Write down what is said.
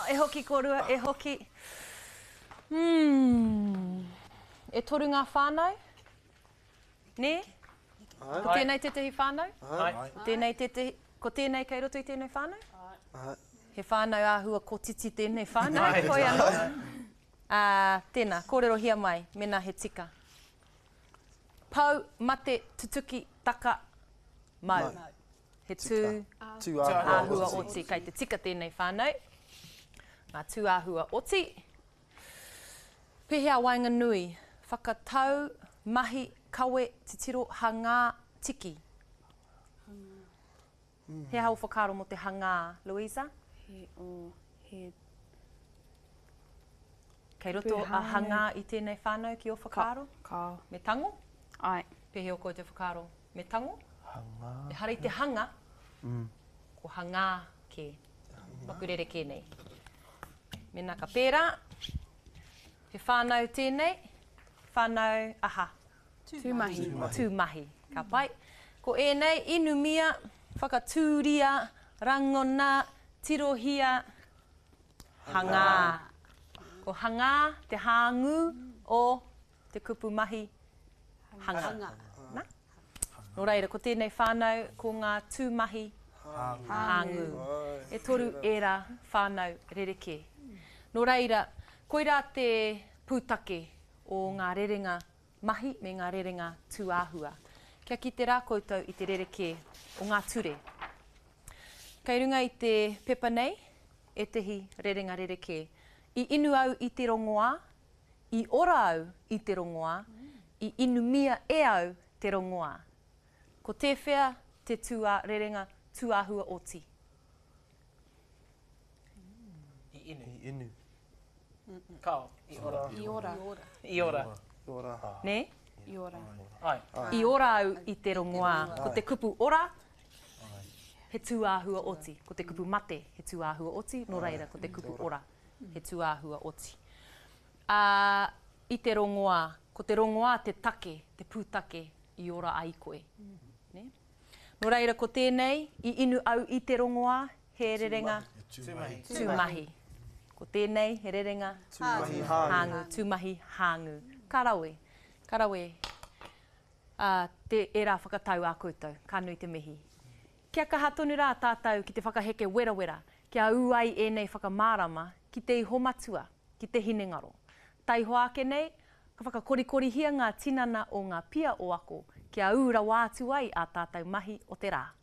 e hoki korua, e hoki. E toru ngā whānau? Ne? Ko tēnei te tehi whānau? Ko tēnei kei roto i tēnei whānau? He whānau āhua ko titi tēnei whānau, koe anō. Tēnā, kōrero hia mai, mena he tika. Pau, mate, tutuki, taka, mau. He tū āhua oti, kei te tika tēnei whānau. Ngā tū āhua oti. Pehea wainga nui, whakatau, mahi, kawe, te tiro, hangā, tiki. He hau whakaro mo te hangā, Louisa? Kei roto a hangā i tēnei whānau ki o whakaro? Me tango? Ai. Pehe o koe te whakaro. Me tango? Hangā. E hari te hanga, ko hangā ke. Makurere kēnei. Mena ka pērā. He whānau tēnei. Whānau aha. Tūmahi. Tūmahi. Ka pai. Ko ēnei, inumia, whakatūria, rangona, tirohia, hangā. Ko hangā, te hāngu o te kupu mahi hanga. Nā? Nō reira, ko tēnei whānau, ko ngā tūmahi hāngu. E toru era whānau rereke. Nō reira, koira te pūtake o ngā rerenga mahi me ngā rerenga tūāhua. Kia ki te rā koutou i te rereke o ngā ture. Kei runga i te pepa nei, e tehi rerenga rereke. I inu au i te rongoā, i ora au i te rongoā, i inu mia e au te rongoā. Ko te whea te rerenga tūāhua oti. I inu. Kao. I ora. I ora. Ne? I ora. Ai. I ora au i te rongoā. Ko te kupu ora, he tūāhua oti. Ko te kupu mate, he tūāhua oti. Nō reira, ko te kupu ora, he tūāhua oti. I te rongoā, ko te rongoā te take, te pūtake i ora ai koe. Ne? Nō reira, ko tēnei, i inu au i te rongoā, he rerenga tūmahi. Ko tēnei, he rerenga hāngu, tūmahi hāngu. Karawe, te era whakatau a koutou, ka nui te mihi. Kia kaha tonu rā tātou ki te whakaheke wera, kia uai e nei whakamārama, ki te iho matua, ki te hinengaro. Tai hoa ake nei, ka whakakorihia ngā tinana o ngā pia o ako, kia ura wātu ai a tātou mahi o te rā.